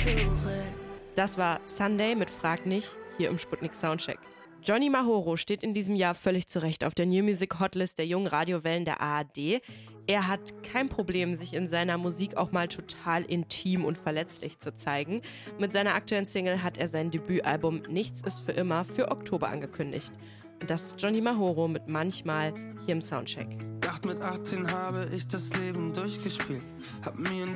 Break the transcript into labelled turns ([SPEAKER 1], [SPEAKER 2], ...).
[SPEAKER 1] Das war Sunday mit Frag nicht, hier im Sputnik Soundcheck. Johnny Mahoro steht in diesem Jahr völlig zu Recht auf der New Music Hotlist der jungen Radiowellen der ARD. Er hat kein Problem, sich in seiner Musik auch mal total intim und verletzlich zu zeigen. Mit seiner aktuellen Single hat er sein Debütalbum Nichts ist für immer für Oktober angekündigt. Und das ist Johnny Mahoro mit Manchmal hier im Soundcheck.
[SPEAKER 2] Mit 18 habe ich das Leben durchgespielt, hab mir